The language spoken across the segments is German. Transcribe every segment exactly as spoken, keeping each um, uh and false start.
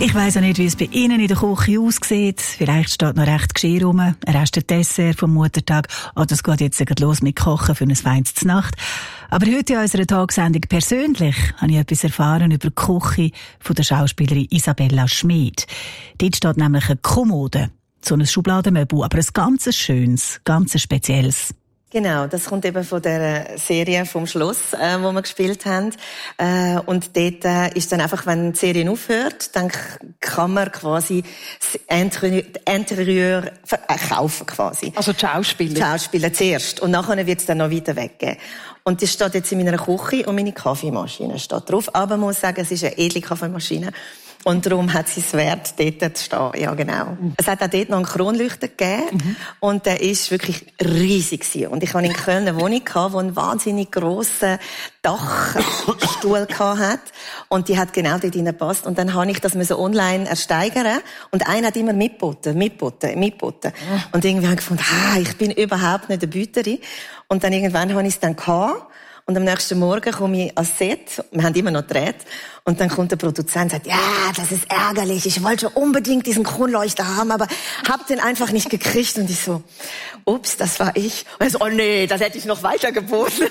Ich weiss auch nicht, wie es bei Ihnen in der Küche aussieht. Vielleicht steht noch recht Geschirr rum, ein Rest der Dessert vom Muttertag. Oder es geht jetzt los mit Kochen für ein feines Znacht. Aber heute in unserer Tagsendung persönlich habe ich etwas erfahren über die Küche von der Schauspielerin Isabella Schmid. Dort steht nämlich eine Kommode, so ein Schubladenmöbel, aber ein ganz schönes, ganz spezielles. Genau, das kommt eben von der Serie vom Schloss, äh, wo wir gespielt haben. Äh, und dort äh, ist dann einfach, wenn die Serie aufhört, dann kann man quasi das Interieur kaufen quasi. Also die Schauspieler? Die Schauspieler zuerst. Und nachher wird es dann noch weiter weggeben. Und das steht jetzt in meiner Küche und meine Kaffeemaschine steht drauf. Aber man muss sagen, es ist eine edle Kaffeemaschine. Und darum hat sie es wert, dort zu stehen. Ja, genau. Mhm. Es hat auch dort noch einen Kronleuchter gegeben. Mhm. Und der ist wirklich riesig gewesen. Und ich hatte in Köln eine Wohnung, die einen wahnsinnig grossen Dachstuhl hatte. Und die hat genau dort reingepasst. Und dann habe ich das online ersteigern. Und einer hat immer mitgeboten, mitgeboten, mitgeboten. Mhm. Und irgendwie habe ich gefunden, ah, ich bin überhaupt nicht eine Büterin. Und dann irgendwann habe ich es dann gehabt. Und am nächsten Morgen komme ich ans Set, wir haben immer noch gedreht, und dann kommt der Produzent und sagt, ja, das ist ärgerlich, ich wollte unbedingt diesen Kronleuchter haben, aber hab den einfach nicht gekriegt. Und ich so, ups, das war ich. Und er so, oh nee, das hätte ich noch weiter geboten.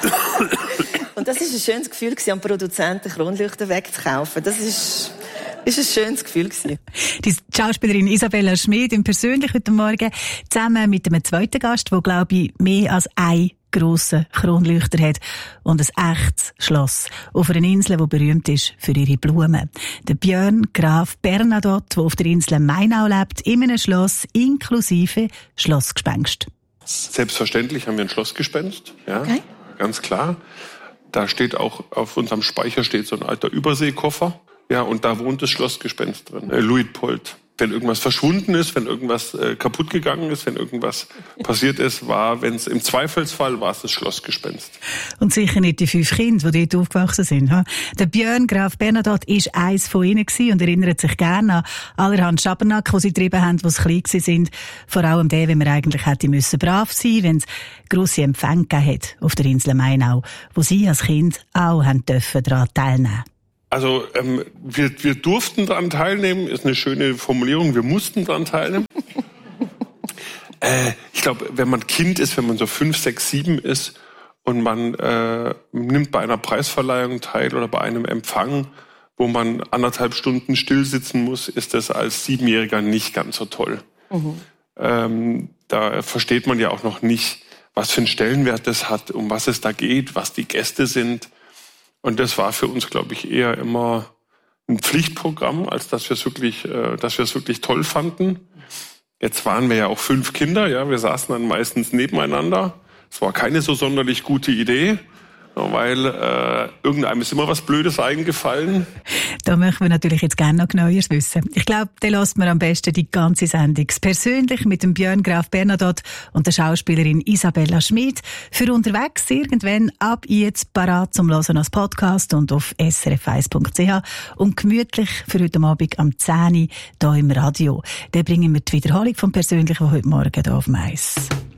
Und das ist ein schönes Gefühl, am Produzenten Kronleuchter wegzukaufen. Das ist... Das war ein schönes Gefühl. Die Schauspielerin Isabella Schmid im Persönlich heute Morgen zusammen mit einem zweiten Gast, der, glaube ich, mehr als ein grossen Kronleuchter hat und ein echtes Schloss auf einer Insel, die berühmt ist für ihre Blumen. Der Björn Graf Bernadotte, der auf der Insel Mainau lebt, in einem Schloss inklusive Schlossgespenst. Selbstverständlich haben wir ein Schlossgespenst, ja, okay. Ganz klar. Da steht auch, auf unserem Speicher steht so ein alter Überseekoffer. Ja, und da wohnt das Schlossgespenst drin. Äh, Luitpold. Wenn irgendwas verschwunden ist, wenn irgendwas äh, kaputt gegangen ist, wenn irgendwas passiert ist, war, wenn es im Zweifelsfall war es das Schlossgespenst. Und sicher nicht die fünf Kinder, die dort aufgewachsen sind. Ha? Der Björn Graf Bernadotte war eins von ihnen und erinnert sich gerne an allerhand Schabernack, die sie getrieben haben, als sie klein waren. Vor allem der, wenn man eigentlich hätte müssen brav sein, wenn es grosse Empfänge gegeben hat auf der Insel Mainau, wo sie als Kind auch haben dürfen daran teilnehmen. Also ähm, wir, wir durften daran teilnehmen, ist eine schöne Formulierung, wir mussten daran teilnehmen. äh, ich glaube, wenn man Kind ist, wenn man so fünf, sechs, sieben ist und man äh, nimmt bei einer Preisverleihung teil oder bei einem Empfang, wo man anderthalb Stunden still sitzen muss, ist das als Siebenjähriger nicht ganz so toll. Mhm. Ähm, da versteht man ja auch noch nicht, was für einen Stellenwert das hat, um was es da geht, was die Gäste sind. Und das war für uns, glaube ich, eher immer ein Pflichtprogramm, als dass wir es wirklich, äh, dass wir es wirklich toll fanden. Jetzt waren wir ja auch fünf Kinder, ja, wir saßen dann meistens nebeneinander. Es war keine so sonderlich gute Idee, weil äh, irgendeinem ist immer was Blödes eingefallen. Da möchten wir natürlich jetzt gerne noch Neues wissen. Ich glaube, da lässt man am besten die ganze Sendung persönlich mit dem Björn Graf Bernadotte und der Schauspielerin Isabella Schmid für unterwegs irgendwann ab jetzt parat zum Hören als Podcast und auf s r f eins punkt c h und gemütlich für heute Abend am zehn Uhr hier im Radio. Dann bringen wir die Wiederholung vom Persönlichen heute Morgen hier auf dem Eis.